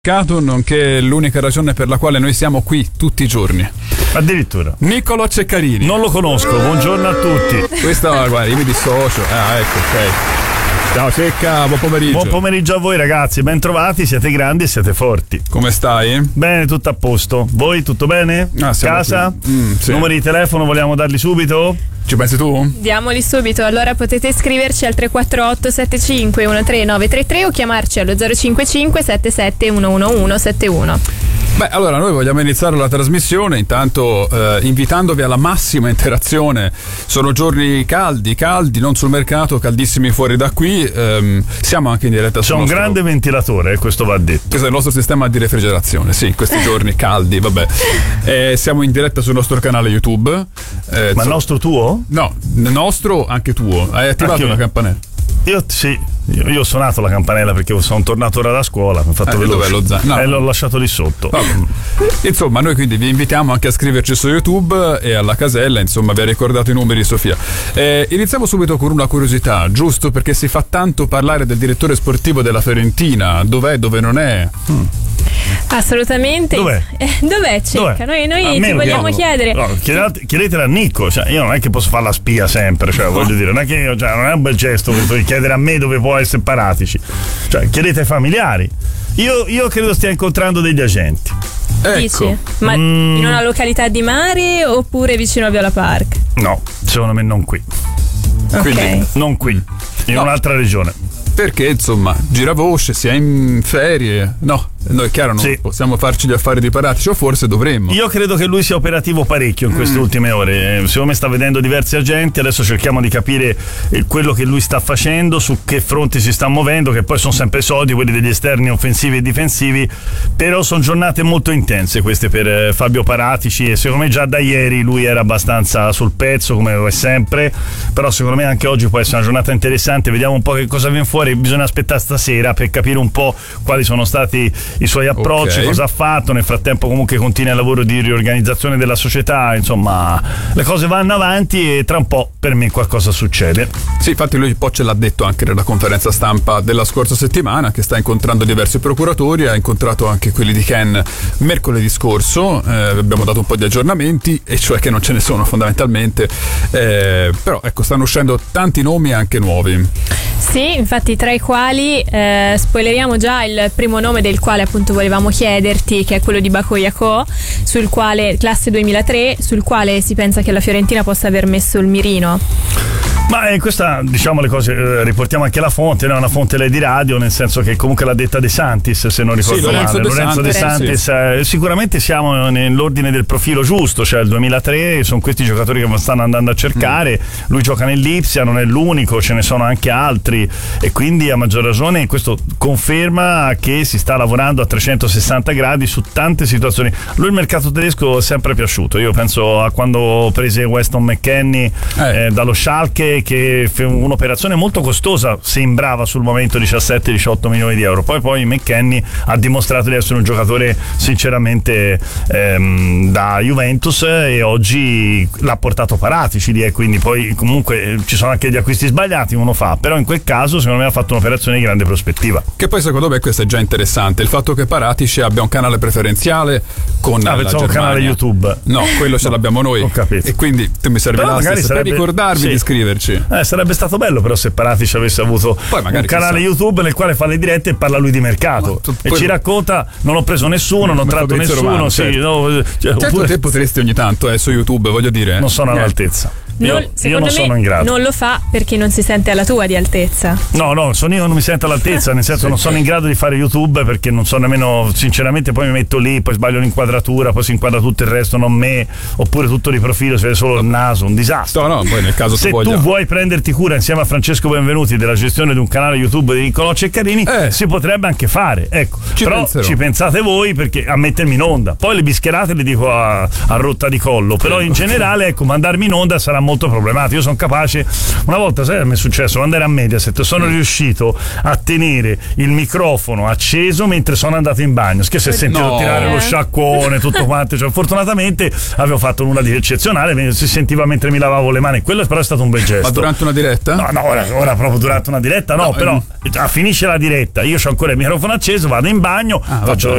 Nonché l'unica ragione per la quale noi siamo qui tutti i giorni. Addirittura. Niccolò Ceccarini. Non lo conosco, buongiorno a tutti. Questa, guarda, io mi dissocio. Ecco, ok. Ciao Cecca, buon pomeriggio. Buon pomeriggio a voi ragazzi, ben trovati, siete grandi e siete forti. Come stai? Bene, tutto a posto. Voi tutto bene? Casa? Sì. Numeri di telefono vogliamo darli subito? Ci pensi tu? Diamoli subito, allora potete scriverci al 348 75 13933 o chiamarci allo 055 77 111 71. Beh, allora noi vogliamo iniziare la trasmissione intanto invitandovi alla massima interazione. Sono giorni caldi, non sul mercato, caldissimi fuori da qui. Siamo anche in diretta C'è un grande ventilatore, questo va detto. Questo è il nostro sistema di refrigerazione, sì, questi giorni caldi, vabbè. Siamo in diretta sul nostro canale YouTube. Ma il nostro tuo? No, nostro anche tuo. Hai attivato la campanella? Io sì, io ho suonato la campanella perché sono tornato ora da scuola, mi ho fatto veloce e l'ho lasciato lì sotto. Insomma, noi quindi vi invitiamo anche a scriverci su YouTube e alla casella, insomma, vi ha ricordato i numeri Sofia. Iniziamo subito con una curiosità, giusto perché si fa tanto parlare del direttore sportivo della Fiorentina, dov'è, dove non è? Assolutamente. Dov'è Cecca? Noi ti vogliamo chiedere. No, chiedetela a Nico, cioè, io non è che posso fare la spia sempre, cioè, voglio dire, non è che io, cioè, non è un bel gesto questo di chiedere a me dove può essere Paratici. Cioè, chiedete ai familiari. Io credo stia incontrando degli agenti. Ecco. Dici? Ma in una località di mare oppure vicino a Viola Park? No, secondo me non qui. Ok. Non qui, in un'altra regione. Perché insomma gira voce, si è in ferie. No, noi chiaro non possiamo farci gli affari di Paratici, o forse dovremmo. Io credo che lui sia operativo parecchio in queste ultime ore. Secondo me sta vedendo diversi agenti. Adesso cerchiamo di capire quello che lui sta facendo, su che fronti si sta muovendo, che poi sono sempre soldi, quelli degli esterni offensivi e difensivi. Però sono giornate molto intense queste per Fabio Paratici, e secondo me già da ieri lui era abbastanza sul pezzo, come lo è sempre. Però secondo me anche oggi può essere una giornata interessante. Vediamo un po' che cosa viene fuori. Bisogna aspettare stasera per capire un po' quali sono stati i suoi approcci, cosa ha fatto. Nel frattempo comunque continua il lavoro di riorganizzazione della società, insomma le cose vanno avanti e tra un po' per me qualcosa succede. Sì, infatti lui poi ce l'ha detto anche nella conferenza stampa della scorsa settimana, che sta incontrando diversi procuratori, ha incontrato anche quelli di Ken mercoledì scorso, abbiamo dato un po' di aggiornamenti, e cioè che non ce ne sono fondamentalmente, però ecco, stanno uscendo tanti nomi anche nuovi. Sì, infatti tra i quali spoileriamo già il primo nome del quale appunto volevamo chiederti, che è quello di Bakoyako, sul quale classe 2003, sul quale si pensa che la Fiorentina possa aver messo il mirino. Ma questa, diciamo le cose, riportiamo anche la fonte, no? Una fonte lei di radio, nel senso che comunque l'ha detta De Santis, se non ricordo male. Lorenzo De Santis. Sicuramente siamo nell'ordine del profilo giusto, cioè il 2003, sono questi giocatori che stanno andando a cercare. Lui gioca nell'Ipsia, non è l'unico, ce ne sono anche altri, e quindi a maggior ragione questo conferma che si sta lavorando a 360 gradi su tante situazioni. Lui il mercato tedesco è sempre piaciuto. Io penso a quando prese Weston McKennie dallo Schalke, che un'operazione molto costosa sembrava sul momento 17-18 milioni di euro. Poi McKennie ha dimostrato di essere un giocatore sinceramente da Juventus, e oggi l'ha portato Paratici lì, e quindi poi comunque ci sono anche gli acquisti sbagliati, uno fa, però in quel caso secondo me ha fatto un'operazione di grande prospettiva. Che poi secondo me questo è già interessante, il fatto che Paratici abbia un canale preferenziale con la Germania. Un canale YouTube. No, quello ce l'abbiamo noi. Ho capito. E quindi tu mi servi l'assist per ricordarvi di iscriverci. Sarebbe stato bello però se Paratici avesse avuto un canale YouTube nel quale fa le dirette e parla lui di mercato e ci racconta: non ho preso nessuno, non tratto nessuno. Romano, Oppure te potresti ogni tanto su YouTube, voglio dire. Non sono all'altezza. Io non sono in grado. Non lo fa perché non si sente alla tua di altezza. No, sono io non mi sento all'altezza, nel senso non sono in grado di fare YouTube perché non so nemmeno, sinceramente, poi mi metto lì, poi sbaglio l'inquadratura, poi si inquadra tutto il resto, non me, oppure tutto di profilo, si vede solo il naso, un disastro. No, poi nel caso se tu vuoi prenderti cura insieme a Francesco Benvenuti della gestione di un canale YouTube di Niccolò Ceccarini, si potrebbe anche fare, ecco. Ci pensate voi, perché a mettermi in onda, poi le bischerate le dico a rotta di collo, però in generale, ecco, mandarmi in onda sarà molto molto problematico. Io sono capace, una volta, sai, mi è successo quando ero a Mediaset, sono riuscito a tenere il microfono acceso mentre sono andato in bagno, che si è sentito tirare lo sciacquone, tutto quanto, cioè, fortunatamente avevo fatto nulla di eccezionale, si sentiva mentre mi lavavo le mani, quello però è stato un bel gesto. Ma durante una diretta? No, ora proprio durante una diretta no, però finisce la diretta, io ho ancora il microfono acceso, vado in bagno, faccio